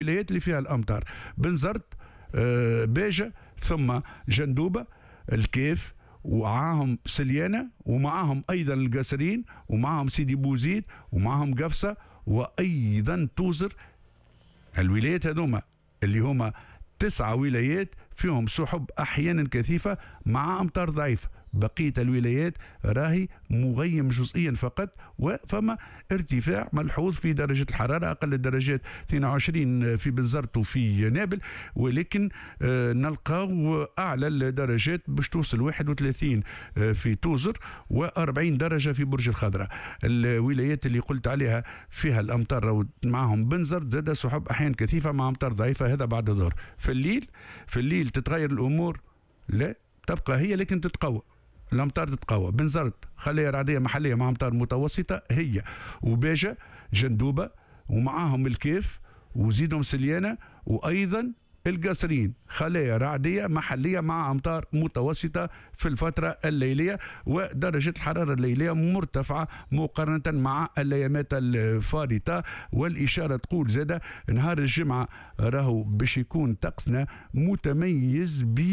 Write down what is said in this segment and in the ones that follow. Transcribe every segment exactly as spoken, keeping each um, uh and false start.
الولايات اللي فيها الامطار: بنزرت، آه، باجة، ثم جندوبة، الكيف، ومعاهم سليانة، ومعاهم أيضا القصرين، ومعاهم سيدي بوزيد، ومعاهم قفصة، وأيضا توزر. الولايات هذوما اللي هما تسعة ولايات فيهم سحب أحيانا كثيفة مع أمطار ضعيفة. بقية الولايات راهي مغيم جزئيا فقط، وفما ارتفاع ملحوظ في درجة الحرارة. أقل الدرجات اثنين وعشرين في بنزرت وفي نابل، ولكن آه نلقاو أعلى الدرجات باش توصل واحد وثلاثين آه في توزر وأربعين درجة في برج الخضراء. الولايات اللي قلت عليها فيها الأمطار معهم بنزرت زاد سحب أحيانا كثيفة مع أمطار ضعيفة، هذا بعد الظهر. في الليل في الليل تتغير الأمور؟ لا، تبقى هي لكن تتقوى. الامطار تتقوى. بنزرت خلايا رعديه محليه مع امطار متوسطه هي، وباجه، جندوبه، ومعاهم الكيف، وزيدهم سليانه، وايضا القصرين خلايا رعديه محليه مع امطار متوسطه في الفتره الليليه. ودرجه الحراره الليليه مرتفعه مقارنه مع الايامات الفارطه. والاشاره تقول زاده نهار الجمعه راهو باش يكون طقسنا متميز ب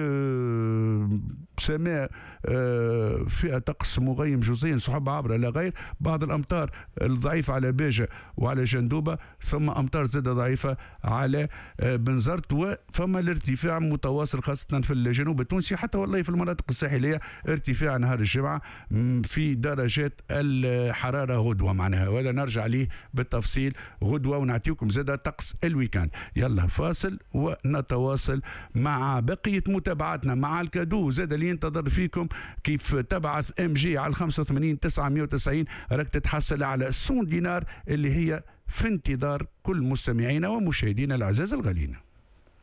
سماء فيها طقس مغيم جزئيا، سحب عابره لا غير، بعض الامطار الضعيفه على باجه وعلى جندوبه، ثم امطار زاده ضعيفه على بنزرت. وفما الارتفاع متواصل خاصة في الجنوب التونسي، حتى والله في المناطق الساحلية ارتفاع نهار الجمعة في درجات الحرارة غدوة معناها، وهذا نرجع ليه بالتفصيل غدوة ونعطيكم زادة طقس الويكاند. يلا فاصل ونتواصل مع بقية متابعاتنا مع الكادو زادة اللي ينتظر فيكم. كيف تبعث ام جي على خمسة وثمانين تسعمائة وتسعين راك تتحصل على سون دينار اللي هي في انتظار كل مستمعينا ومشاهدينا الأعزاء الغالين.